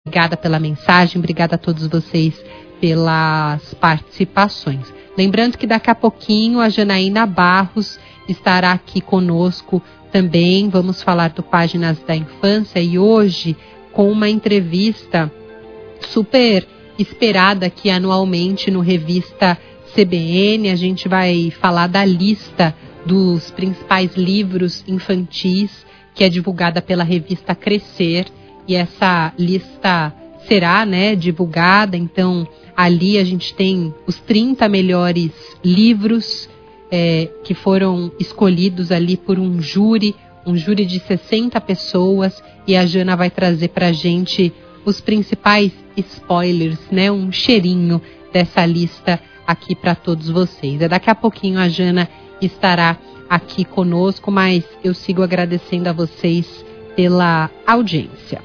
Obrigada pela mensagem, obrigada a todos vocês pelas participações. Lembrando que daqui a pouquinho a Janaína Barros estará aqui conosco também. Vamos falar do Páginas da Infância e hoje com uma entrevista super esperada aqui anualmente no Revista CBN. A gente vai falar da lista dos principais livros infantis que é divulgada pela revista Crescer. E essa lista será, divulgada. Então, ali a gente tem os 30 melhores livros que foram escolhidos ali por um júri de 60 pessoas. E a Jana vai trazer para a gente os principais spoilers, um cheirinho dessa lista aqui para todos vocês. Daqui a pouquinho a Jana estará aqui conosco, mas eu sigo agradecendo a vocês pela audiência.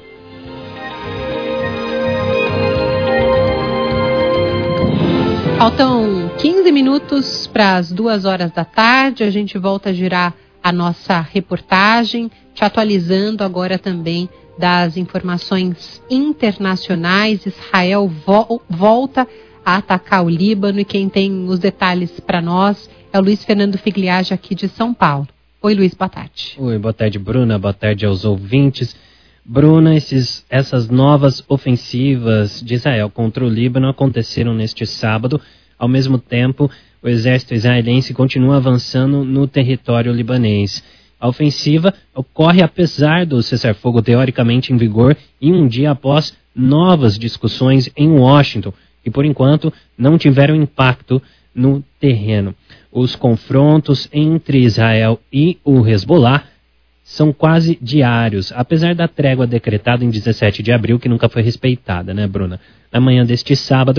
Faltam 15 minutos para as 2 da tarde, a gente volta a girar a nossa reportagem, te atualizando agora também das informações internacionais. Israel volta a atacar o Líbano e quem tem os detalhes para nós é o Luiz Fernando Figliage aqui de São Paulo. Oi, Luiz, boa tarde. Oi, boa tarde, Bruna, boa tarde aos ouvintes. Bruna, essas novas ofensivas de Israel contra o Líbano aconteceram neste sábado. Ao mesmo tempo, o exército israelense continua avançando no território libanês. A ofensiva ocorre apesar do cessar-fogo teoricamente em vigor e um dia após novas discussões em Washington, que por enquanto não tiveram impacto no terreno. Os confrontos entre Israel e o Hezbollah são quase diários, apesar da trégua decretada em 17 de abril, que nunca foi respeitada, Bruna? Na manhã deste sábado,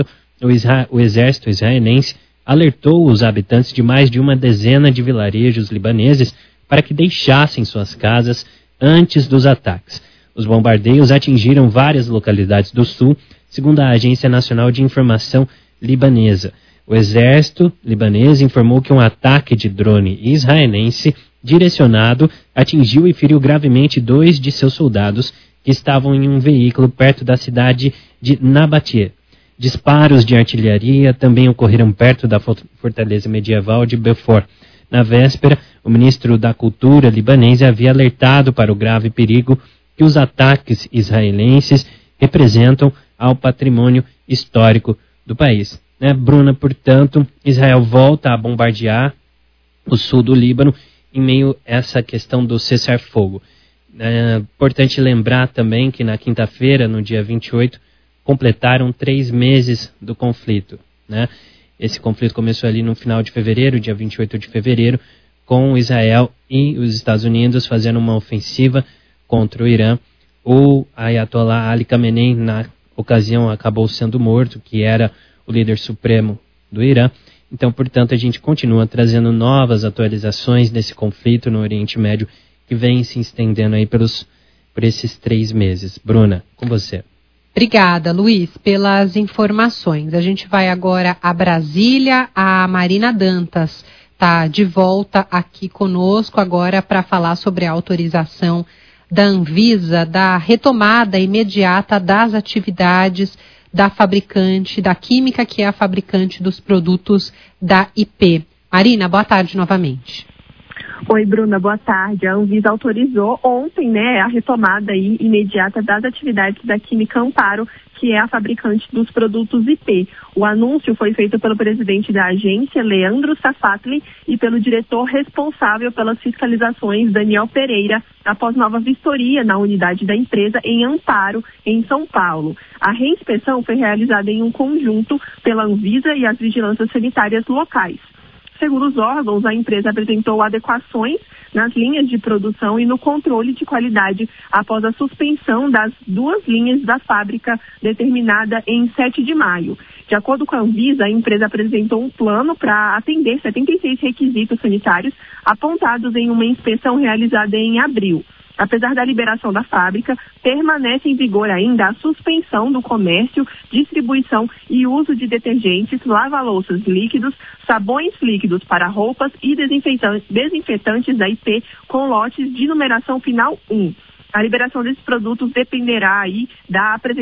o exército israelense alertou os habitantes de mais de uma dezena de vilarejos libaneses para que deixassem suas casas antes dos ataques. Os bombardeios atingiram várias localidades do sul, segundo a Agência Nacional de Informação Libanesa. O exército libanês informou que um ataque de drone israelense direcionado atingiu e feriu gravemente 2 de seus soldados que estavam em um veículo perto da cidade de Nabatie. Disparos de artilharia também ocorreram perto da fortaleza medieval de Beaufort. Na véspera, o ministro da Cultura libanês havia alertado para o grave perigo que os ataques israelenses representam ao patrimônio histórico do país. Bruna, portanto, Israel volta a bombardear o sul do Líbano em meio a essa questão do cessar-fogo. É importante lembrar também que na quinta-feira, no dia 28, completaram 3 meses do conflito. Esse conflito começou ali no final de fevereiro, dia 28 de fevereiro, com Israel e os Estados Unidos fazendo uma ofensiva contra o Irã. O Ayatollah Ali Khamenei, na ocasião, acabou sendo morto, que era o líder supremo do Irã. Então, portanto, a gente continua trazendo novas atualizações desse conflito no Oriente Médio que vem se estendendo aí por esses 3 meses. Bruna, com você. Obrigada, Luiz, pelas informações. A gente vai agora a Brasília. A Marina Dantas está de volta aqui conosco agora para falar sobre a autorização da Anvisa, da retomada imediata das atividades da fabricante, da química que é a fabricante dos produtos da IP. Marina, boa tarde novamente. Oi, Bruna, boa tarde. A Anvisa autorizou ontem, a retomada aí imediata das atividades da Química Amparo, que é a fabricante dos produtos IP. O anúncio foi feito pelo presidente da agência, Leandro Safatli, e pelo diretor responsável pelas fiscalizações, Daniel Pereira, após nova vistoria na unidade da empresa em Amparo, em São Paulo. A reinspeção foi realizada em um conjunto pela Anvisa e as vigilâncias sanitárias locais. Segundo os órgãos, a empresa apresentou adequações nas linhas de produção e no controle de qualidade após a suspensão das 2 linhas da fábrica determinada em 7 de maio. De acordo com a Anvisa, a empresa apresentou um plano para atender 76 requisitos sanitários apontados em uma inspeção realizada em abril. Apesar da liberação da fábrica, permanece em vigor ainda a suspensão do comércio, distribuição e uso de detergentes, lava-louças líquidos, sabões líquidos para roupas e desinfetantes da IP com lotes de numeração final 1. A liberação desses produtos dependerá aí da apresentação